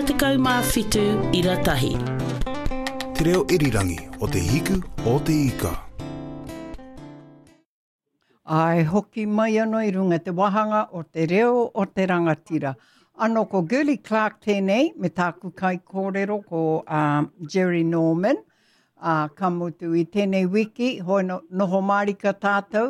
45 iratahi. Te reo irirangi o te hiku o te ika. Ai hoki mai anō I runga te wahanga o te reo o te rangatira. Ano ko Gurley Clark tēnei, me tāku kai kōrero ko Jerry Norman. Ka mutu I tēnei wiki, hoi noho marika tātou.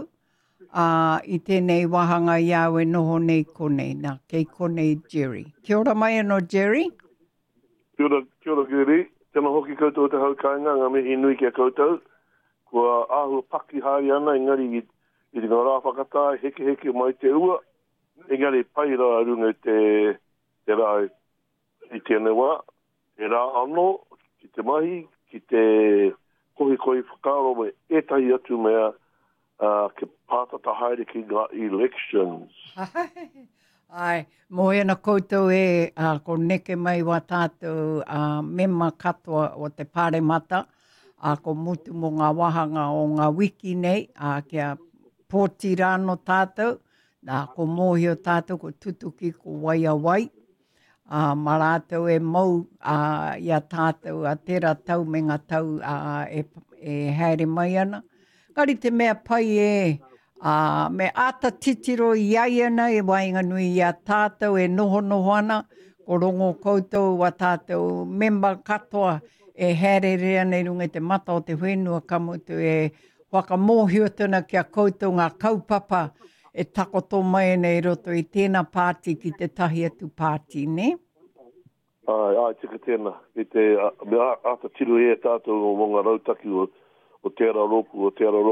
I tēnei wahanga iau e noho nei konei, nā kei konei Jerry. Kia ora mai anō Jerry. Kia ora Gurley. Tēnā hoki koutou te haukainga, ngā mihi nui kia koutou. Kua āhua paki hari ana, engari I ngā rā whakatāi, heke mai te ua. Engari pai rā runga te rā I tēnei wā. E rā anō, ki te mahi, ki te kohi whakaro me etahi atu mea ke pātata haere ki ngā elections. Ai, mo ena koutou ko neke mai wa tātou mema katoa o te pāremata, ko mutu mo ngā wahanga o ngā wiki nei, kia pōti rāno tātou, ko mōhio tātou, ko tutuki, ko wai. Marātou mau ia tātou a tera tau me ngā tau e haere mai ana. Kari te mea pai me ata titiro iai ana e wainga nui ia tātou e noho ana, ko rongo koutou wa tātou member katoa e haere rea nei runga te mata o te whenua kamutu e whakamōhio tuna kia koutou ngā kaupapa e takoto mai nei roto I tēnā pāti ki te tahi atu pāti, ne? Ai, tika tēnā. I te ata tiru tātou o ngā rautaki o tērā roku,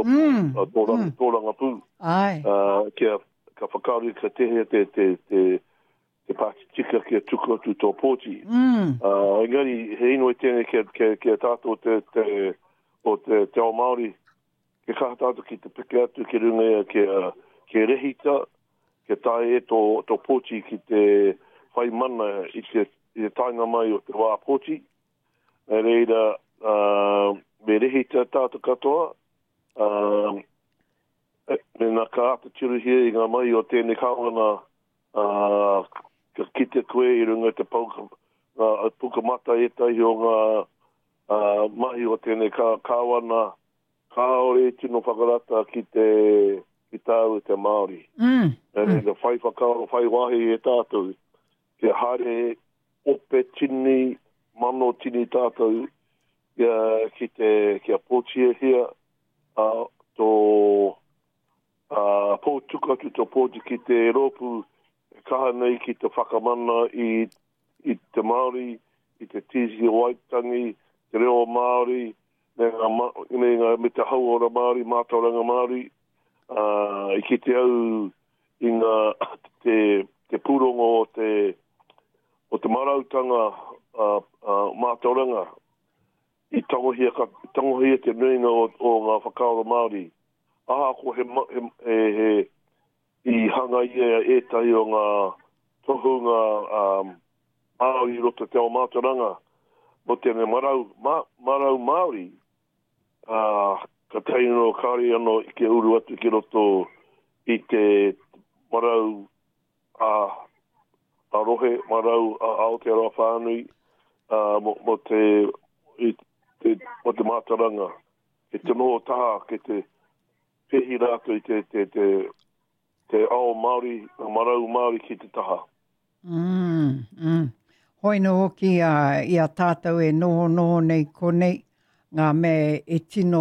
tōranga pū. Ai. Ka whakauri ka tehe te pāti tika kia tuku atu tō pōti. Engari, he ino I tēnei kia tātou o te ao Māori, ke kaha tātou ki te peke atu ki runga ke rehita, ke tae tō pōti ki te whai mana I te tainga mai o te wā pōti. E reira, me rehita tātou katoa, me nā ka ata tiru hia I ngā mai o tēnei kawana ka kite koe I runga te pukamata tahi o ngā mahi o tēnei kawana kaore tino whakarata ki tāu te Māori. E whai whakaoro, whai wahi tātou. Ke haere ope tini, mano tini tātou kia pōtia hia tō pōtuka tu tō pōti ki te ropu kaha nei ki te whakamana I te Māori, I te tisi waitangi, te reo Māori, me te hauora Māori, mātauranga Māori, I ki te au I ngā te pūrongo o te marautanga mātauranga I tangohia te nuinga o ngā whakaora Māori. Ko I hanga ia etahi o ngā tohunga Māori roto te o mātauranga. Mo tēnei marau Māori, ka teino kāri anō I ke uru atu ki roto I te marau a rohe, marau a Aotearoa whānui, mo te mātaranga. Ke te noho taha, ke te pehi rātou I te ao Māori, marau Māori ki te taha. Hoi no hoki ia tātou e noho nei konei, ngā me e tino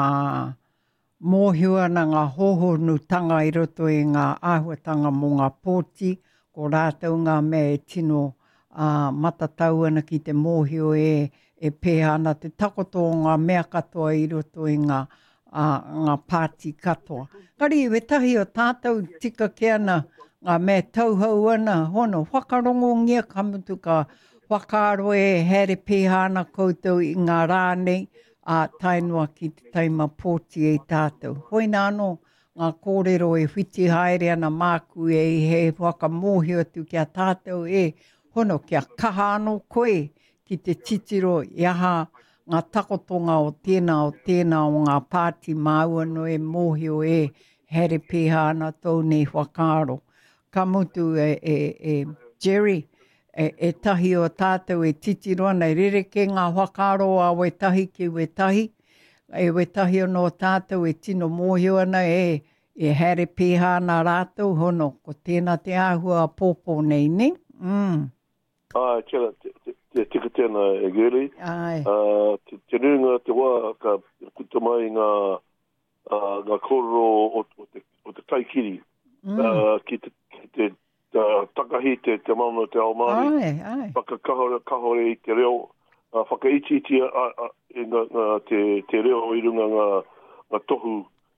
mōhiuana ngā hohonutanga I roto I ngā āhuatanga mō ngā pōti, ko rātou ngā me e tino matatau ana ki te mōhio e pēhana te takoto o ngā mea katoa I roto I ngā pāti katoa. Kari we tahi o tātou tika ke ana ngā me tauhau ana, hono, whakarongo ngia kamutu ka whakaro e here pēhana koutou I ngā rānei, tainua ki te taima pōti e tātou. Hoi nāno, ngā kōrero e whiti haere ana māku e he whakamōhio atu kia tātou hono kia kaha anō koe ki te titiro iaha ngā takotonga o tēnā o ngā pāti māua no e mōhio here pēhana tau nei whakaro. Ka mutu Jerry, e tahi o tātou e titiroa nei rereke ngā whakaroa we tahi ki we tahi. E we tahi ono tātou e tino mōhio ana e here pēhā nā rātou hono. Ko tēnā te āhua pōpō nei, ne? Te tika tēnā e geri. Te nunga te wā ka kuta mai ngā koro o te taikiri. Ki te takahi te mauna te ao Māori. Whakakahore i te reo. Whakaiti te reo i runga ngā tohu.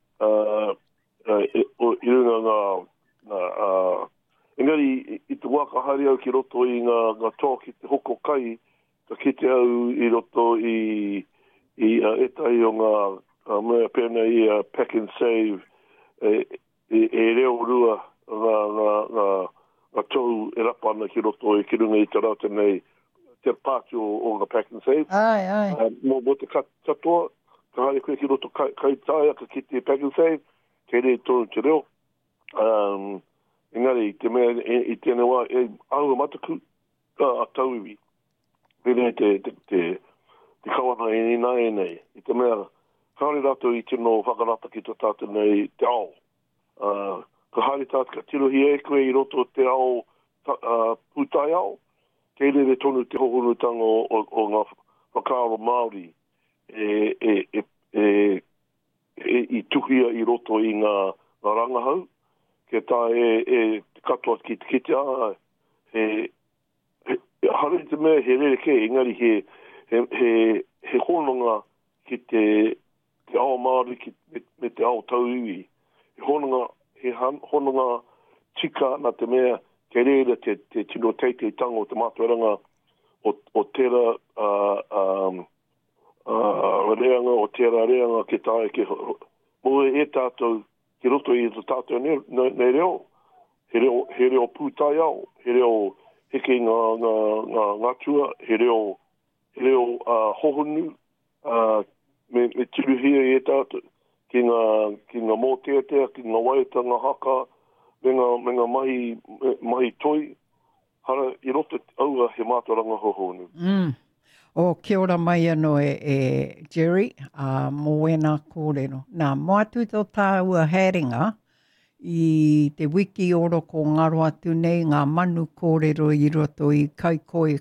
I runga ngā engari, i te waka hari au ki roto i ngā tō ki te hoko kai, ka kite au i roto i etai o ngā mea pēna i pack and save, e reo rua ngā tohu e rapa ana ki roto i ki runga i te rata nei, te pāti o ngā pack and save. Mō te katoa, ka hari koe ki roto kai tāia, ka kite pack and save, kei rei tōru te reo. Engari, te mea i tēnei wā, e aua mataku a tauiwi. Pene te kawana e nai nei. I te mea, kāre rato i tino whakarata ki tō tātou nei te ao. Ka haere tātou ka tirohi e koe i roto te ao pūtai ao. Kei re tonu te hohonutanga o ngā whakaaro Māori. I tuhia i roto i ngā rangahau. Ke tā katoa ki te kite hare te mea he rereke, engari he hononga ki te ao Māori me te ao tauiwi. He hononga tika na te mea ke reira te tino teitei tango o te mātuaranga o tera reanga, o tera reanga ke tāe ke moe e tātou ki roto i te tātou nei reo. He reo pūtai au, he reo heke ngā tua, he reo hohonu, me tiruhia i e tātou, ki ngā mōteatea, ki ngā waiata, ngā haka, me ngā mahi toi, hara i roto aua he mātaranga hohonu. O kia ora mai anō e Jerry, mō wena kōrero. Nā, mo atu tō tāua haringa i te wiki oro ko ngaro atu nei ngā manu kōrero i roto i kai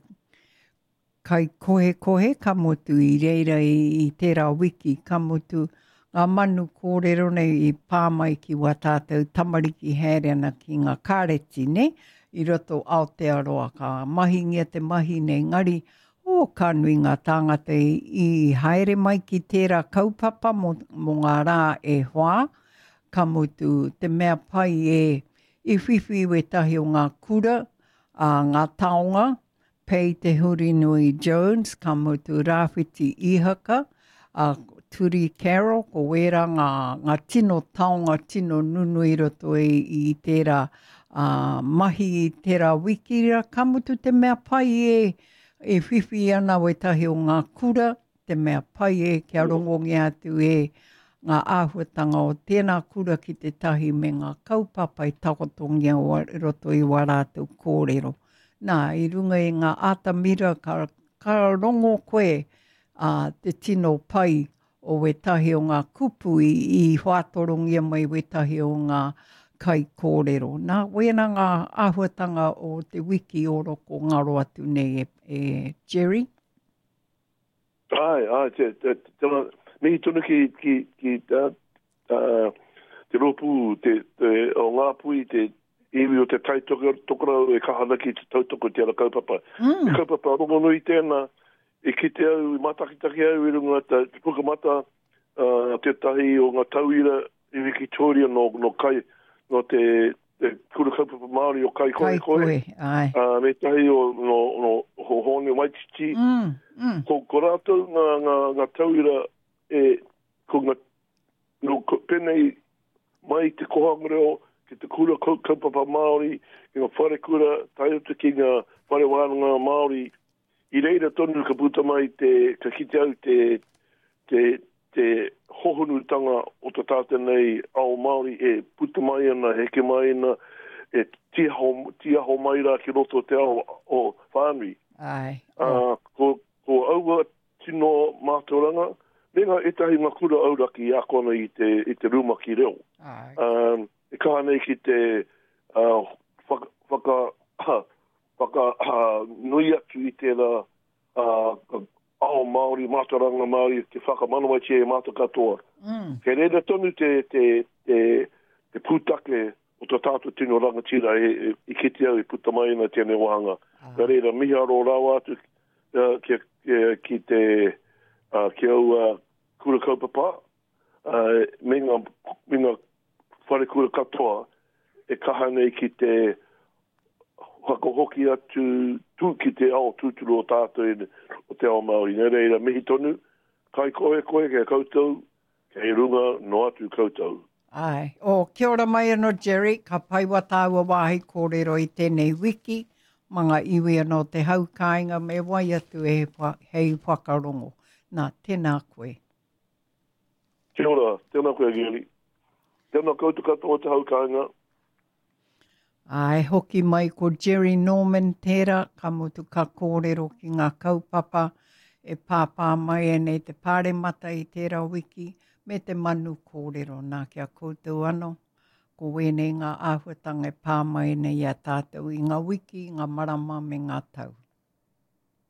kohe ka motu i reira i tērā wiki ka motu ngā manu kōrero nei i pāmai ki wā tātou tamariki hairena ki ngā kāreti ne i roto Aotearoa ka mahingia te mahi nei ngari o ka nui ngā tāngata i haere mai ki tērā kaupapa mo ngā rā e hoa, ka mutu te mea pai i whiwhi we tahi o ngā kura, ngā taonga, pei te Hurinui Jones, ka mutu Rāwhiti Ihaka, Turi Carol, ko wera ngā tino taonga, tino nunui roto i tērā mahi i tērā wikira, ka mutu te mea pai e whiwhi ana we tahi o ngā kura, te mea pai kia rongongi atu ngā āhuatanga o tēnā kura ki te tahi me ngā kaupapa i takotongia o roto i warātou kōrero. Nā, i runga i ngā atamira ka rongo koe te tino pai o we tahi o ngā kupu i whātorongia mai we tahi o ngā kai kōrero. Nā, wena ngā āhuatanga o te wiki oro ko ngaro atu nei Jerry? Me tonu ki te ropu o ngā pui te iwi o te taitokora e kahana ki te tautoko te ara kaupapa. E kaupapa rongo nui tēnā e kite au, i matakitaki au i runga te pukamata te tahi o ngā tauira i Victoria no kai no te kura kaupapa Māori o kai koe. Me tahi no hone Waititi. Ko rātou ngā tauira ko ngā penei mai te kohangreo ki te kura kaupapa Māori, ki ngā whare kura, tai atu ki ngā whare wānanga Māori. I reira tonu ka puta mai ka kite au te hohonutanga o te tāta nei ao Māori e puta mai ana, heke mai ana, tia ho mai rā ki roto te ao o whānui. Ai. Ko aua tino mātauranga, menga etahi ngā kura auraki i akona i te ruma ki reo. Ai. E kaha nei ki te whaka nui atu i tēnā ao Māori, mātauranga Māori, te whakamanawa te e māta katoa. Kei reira tonu te pūtake o te tātou tino rangatira i kiti au i puta mai na tēnei wahanga. Kei reira mihi aro rau atu ki te ki au kura kaupapa. Minga whare kura katoa e kaha nei ki te whakahoki atu tū ki te ao tūturu o tātou o te ao Māori. Nei reira mihi tonu, kai koe kei koutou, kei runga no atu koutou. Ai. Kia ora mai anō Jerry, ka paiwa tāua wāhi kōrero i tēnei wiki, mga iwi anō te haukainga me wai atu hei whakarongo. Nā, tēnā koe. Kia ora, tēnā koe Geri. Tēnā koutou katoa te haukainga. Ai, hoki mai ko Jerry Norman tērā, ka mutu ka kōrero ki ngā kaupapa, e pāpā mai e nei te pāre mata i tērā wiki, me te manu kōrero nā kia koutou anō. Ko wēnei ngā āhuatanga e pā mai nei a tātou i ngā wiki, ngā marama me ngā tau.